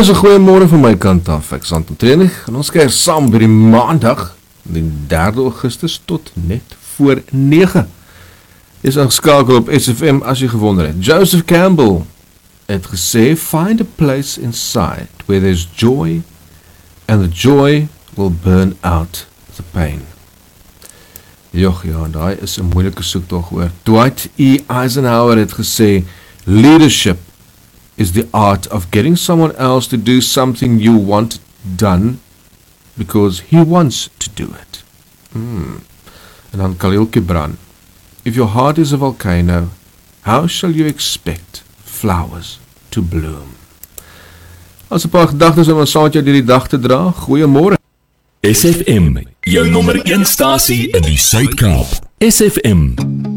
is 'n goeie môre van my kant af. Ek is Anton Trenig en ons kyk saam by die maandag, die 3 Augustus tot net voor 9. Is ingeskakel op SFM as jy gewonder het. Joseph Campbell het gesê, find a place inside where there's joy and the joy will burn out the pain. Joch, ja, daai is 'n moeilike soektog hoor. Dwight E. Eisenhower het gesê, leadership is the art of getting someone else to do something you want done because he wants to do it. En dan Khalil Gibran, if your heart is a volcano, how shall you expect flowers to bloom? As 'n paar gedagtes om ons saam met jou deur die dag te dra. Goeiemôre. SFM, jou nommer 1 stasie in die Suid-Kaap. SFM.